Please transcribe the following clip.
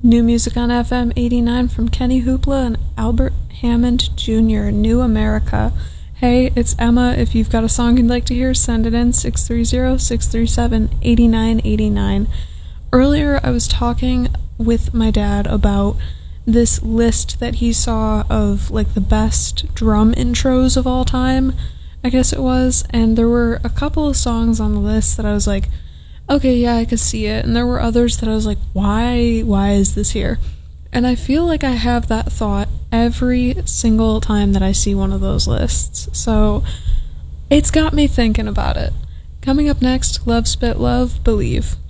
New music on FM 89 from Kenny Hoopla and Albert Hammond Jr., New America. Hey, it's Emma. If you've got a song you'd like to hear, send it in 630-637-8989. Earlier, I was talking with my dad about this list that he saw of, like, the best drum intros of all time, I guess it was, and there were a couple of songs on the list that I was like, okay, yeah, I could see it, and there were others that I was like, why is this here? And I feel like I have that thought every single time that I see one of those lists, so it's got me thinking about it. Coming up next, Love Spit Love, Believe.